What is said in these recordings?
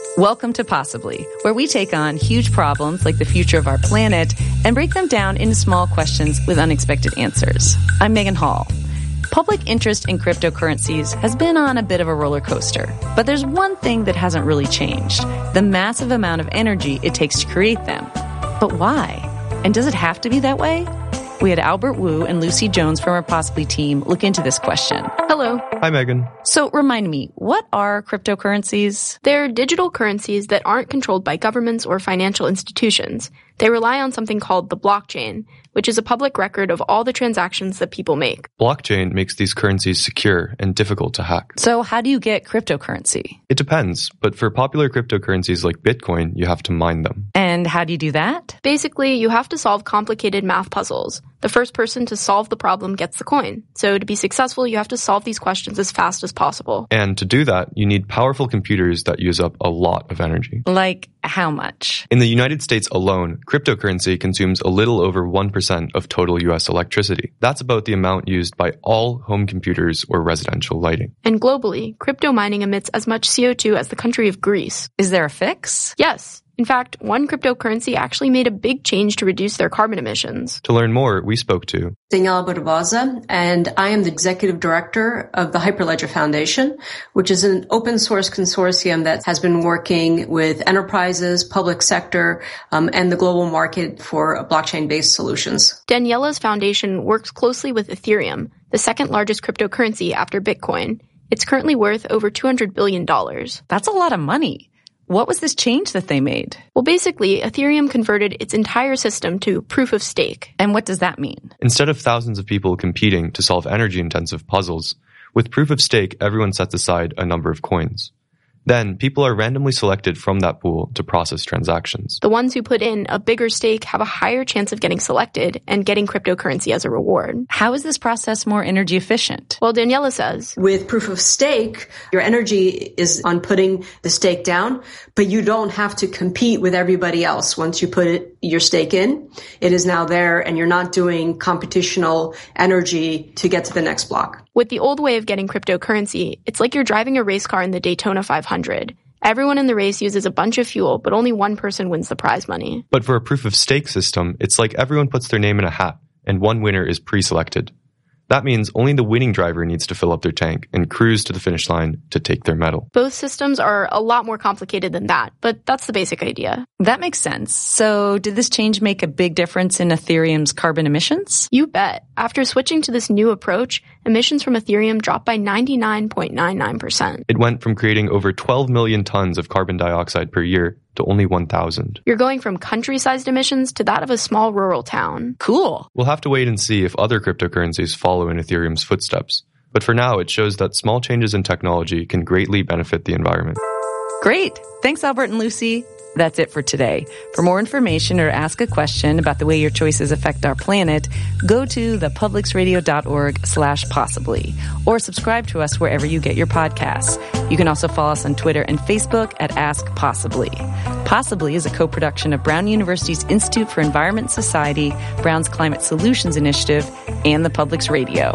Welcome to Possibly, where we take on huge problems like the future of our planet and break them down into small questions with unexpected answers. I'm Megan Hall. Public interest in cryptocurrencies has been on a bit of a roller coaster, but there's one thing that hasn't really changed: the massive amount of energy it takes to create them. But why? And does it have to be that way? We had Albert Wu and Lucy Jones from our Possibly team look into this question. Hello. Hi, Megan. So remind me, what are cryptocurrencies? They're digital currencies that aren't controlled by governments or financial institutions. They rely on something called the blockchain, which is a public record of all the transactions that people make. Blockchain makes these currencies secure and difficult to hack. So how do you get cryptocurrency? It depends, but for popular cryptocurrencies like Bitcoin, you have to mine them. And how do you do that? Basically, you have to solve complicated math puzzles. The first person to solve the problem gets the coin. So to be successful, you have to solve these questions as fast as possible. And to do that, you need powerful computers that use up a lot of energy. Like how much? In the United States alone, cryptocurrency consumes a little over 1% of total US electricity. That's about the amount used by all home computers or residential lighting. And globally, crypto mining emits as much CO2 as the country of Greece. Is there a fix? Yes. In fact, one cryptocurrency actually made a big change to reduce their carbon emissions. To learn more, we spoke to Daniela Barbosa, and I am the Executive Director of the Hyperledger Foundation, which is an open source consortium that has been working with enterprises, public sector, and the global market for blockchain-based solutions. Daniela's foundation works closely with Ethereum, the second largest cryptocurrency after Bitcoin. It's currently worth over $200 billion. That's a lot of money. What was this change that they made? Well, basically, Ethereum converted its entire system to proof of stake. And what does that mean? Instead of thousands of people competing to solve energy-intensive puzzles, with proof of stake, everyone sets aside a number of coins. Then, people are randomly selected from that pool to process transactions. The ones who put in a bigger stake have a higher chance of getting selected and getting cryptocurrency as a reward. How is this process more energy efficient? Well, Daniela says, with proof of stake, your energy is on putting the stake down, but you don't have to compete with everybody else. Once you put your stake in, it is now there, and you're not doing computational energy to get to the next block. With the old way of getting cryptocurrency, it's like you're driving a race car in the Daytona 500. Everyone in the race uses a bunch of fuel, but only one person wins the prize money. But for a proof of stake system, it's like everyone puts their name in a hat, and one winner is pre-selected. That means only the winning driver needs to fill up their tank and cruise to the finish line to take their medal. Both systems are a lot more complicated than that, but that's the basic idea. That makes sense. So did this change make a big difference in Ethereum's carbon emissions? You bet. After switching to this new approach, emissions from Ethereum dropped by 99.99%. It went from creating over 12 million tons of carbon dioxide per year to only 1,000. You're going from country-sized emissions to that of a small rural town. Cool. We'll have to wait and see if other cryptocurrencies follow in Ethereum's footsteps. But for now, it shows that small changes in technology can greatly benefit the environment. Great. Thanks, Albert and Lucy. That's it for today. For more information or to ask a question about the way your choices affect our planet, go to thepublicsradio.org/possibly or subscribe to us wherever you get your podcasts. You can also follow us on Twitter and Facebook at Ask Possibly. Possibly is a co-production of Brown University's Institute for Environment and Society, Brown's Climate Solutions Initiative, and the Public's Radio.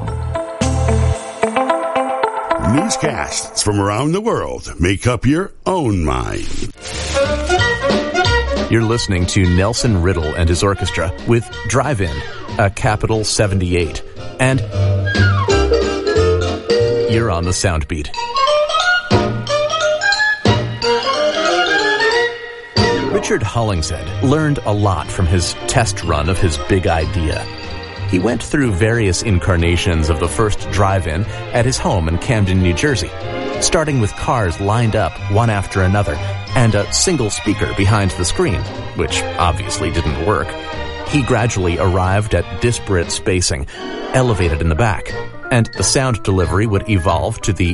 Newscasts from around the world make up your own mind. You're listening to Nelson Riddle and his orchestra with Drive-In, a Capital 78. And you're on the sound beat. Richard Hollingshead learned a lot from his test run of his big idea. He went through various incarnations of the first drive-in at his home in Camden, New Jersey, starting with cars lined up one after another and a single speaker behind the screen, which obviously didn't work. He gradually arrived at disparate spacing, elevated in the back, and the sound delivery would evolve to the